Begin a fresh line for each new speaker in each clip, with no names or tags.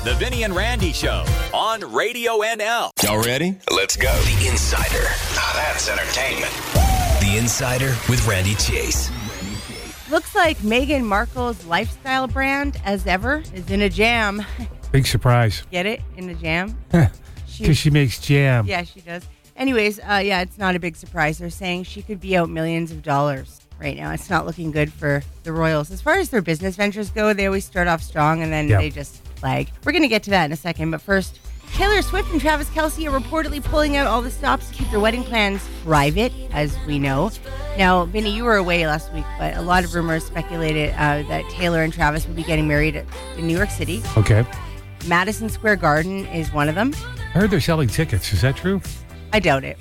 The Vinny and Randy Show on Radio NL.
Y'all ready?
Let's go. The Insider. Now that's entertainment. The Insider with Randy Chase.
Looks like Meghan Markle's lifestyle brand, as ever, is in a jam.
Big surprise.
Get it? In a jam?
Because she makes jam.
Yeah, she does. Anyways, it's not a big surprise. They're saying she could be out millions of dollars right now. It's not looking good for the royals. As far as their business ventures go, they always start off strong and then they just flag. We're going to get to that in a second. But first, Taylor Swift and Travis Kelce are reportedly pulling out all the stops to keep their wedding plans private, as we know. Now, Vinny, you were away last week, but a lot of rumors speculated that Taylor and Travis would be getting married in New York City.
Okay.
Madison Square Garden is one of them.
I heard they're selling tickets. Is that true?
I doubt it.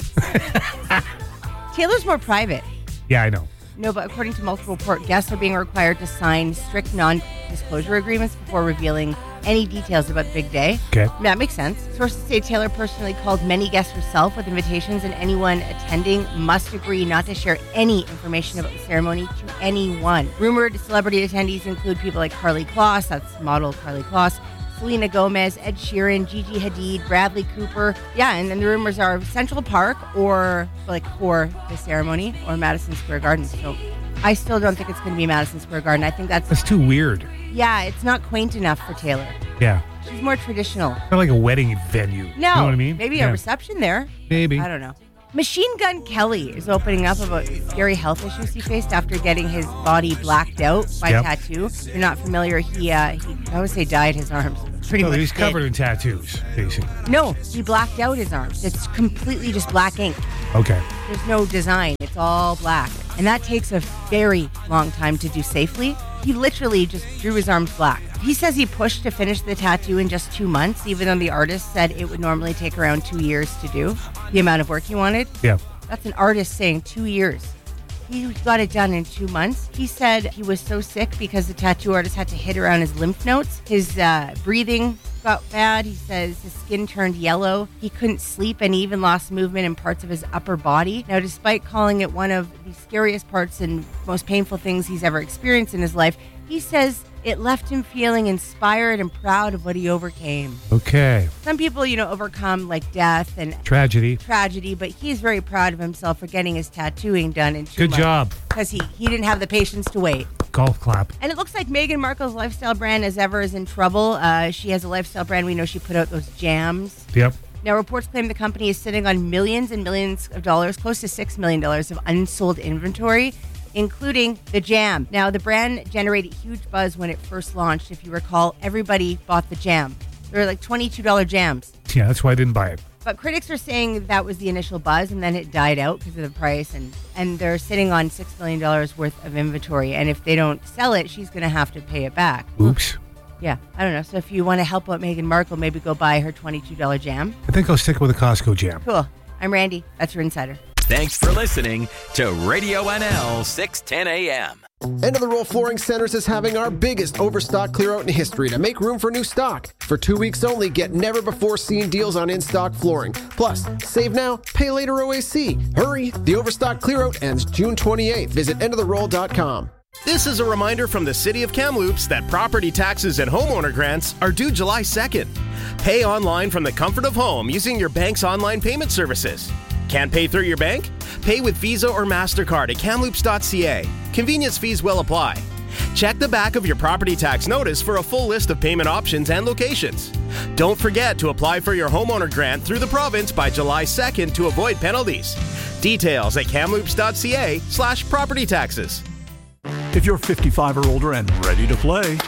Taylor's more private.
Yeah, I know.
No, but according to multiple report, guests are being required to sign strict non-disclosure agreements before revealing any details about the big day.
Okay.
That makes sense. Sources say Taylor personally called many guests herself with invitations, and anyone attending must agree not to share any information about the ceremony to anyone. Rumored celebrity attendees include people like Karlie Kloss, that's model Karlie Kloss, Selena Gomez, Ed Sheeran, Gigi Hadid, Bradley Cooper. Yeah, and then the rumors are Central Park or for the ceremony or Madison Square Garden. So I still don't think it's going to be Madison Square Garden. I think that's
too weird.
Yeah, it's not quaint enough for Taylor.
Yeah.
She's more traditional.
Kind of like a wedding venue.
No.
You know what I mean?
Maybe a reception there.
Maybe.
I don't know. Machine Gun Kelly is opening up about scary health issues he faced after getting his body blacked out by tattoo. If you're not familiar, he I would say dyed his arms. Pretty much
he's covered in tattoos, basically.
No, he blacked out his arms. It's completely just black ink.
Okay.
There's no design. It's all black. And that takes a very long time to do safely. He literally just drew his arms black. He says he pushed to finish the tattoo in just 2 months, even though the artist said it would normally take around 2 years to do the amount of work he wanted.
Yeah.
That's an artist saying 2 years. He got it done in 2 months. He said he was so sick because the tattoo artist had to hit around his lymph nodes. His breathing got bad. He says his skin turned yellow. He couldn't sleep and he even lost movement in parts of his upper body. Now, despite calling it one of the scariest parts and most painful things he's ever experienced in his life, he says it left him feeling inspired and proud of what he overcame.
Okay.
Some people, overcome like death and
tragedy,
but he's very proud of himself for getting his tattooing done in 2 months.
Good job.
Because he didn't have the patience to wait.
Golf clap.
And it looks like Meghan Markle's lifestyle brand, as ever, is in trouble. She has a lifestyle brand. We know she put out those jams.
Yep.
Now, reports claim the company is sitting on millions and millions of dollars, close to $6 million of unsold inventory, including the jam. Now, the brand generated huge buzz when it first launched. If you recall, everybody bought the jam. They were like $22 jams.
Yeah, that's why I didn't buy it.
But critics are saying that was the initial buzz, and then it died out because of the price, and they're sitting on $6 million worth of inventory. And if they don't sell it, she's going to have to pay it back.
Oops.
Yeah, I don't know. So if you want to help out Meghan Markle, maybe go buy her $22 jam.
I think I'll stick with a Costco jam.
Cool. I'm Randy. That's your Insider.
Thanks for listening to Radio NL 610 AM.
End of the Roll Flooring Centers is having our biggest overstock clear out in history to make room for new stock. For 2 weeks only, get never before seen deals on in-stock flooring. Plus, save now, pay later OAC. Hurry, the overstock clear out ends June 28th. Visit endoftheroll.com.
This is a reminder from the City of Kamloops that property taxes and homeowner grants are due July 2nd. Pay online from the comfort of home using your bank's online payment services. Can't pay through your bank? Pay with Visa or MasterCard at kamloops.ca. Convenience fees will apply. Check the back of your property tax notice for a full list of payment options and locations. Don't forget to apply for your homeowner grant through the province by July 2nd to avoid penalties. Details at kamloops.ca/property taxes.
If you're 55 or older and ready to play,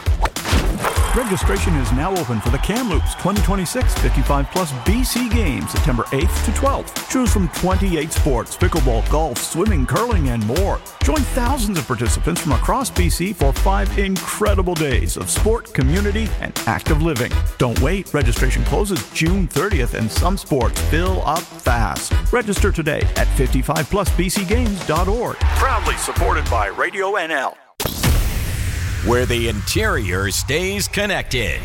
registration is now open for the Kamloops 2026 55 Plus BC Games, September 8th to 12th. Choose from 28 sports, pickleball, golf, swimming, curling, and more. Join thousands of participants from across BC for 5 incredible days of sport, community, and active living. Don't wait. Registration closes June 30th, and some sports fill up fast. Register today at 55plusbcgames.org. Proudly supported by Radio NL.
Where the interior stays connected.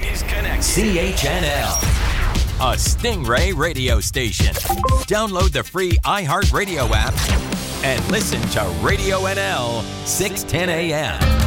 CHNL. A Stingray radio station. Download the free iHeartRadio app and listen to Radio NL 610 AM.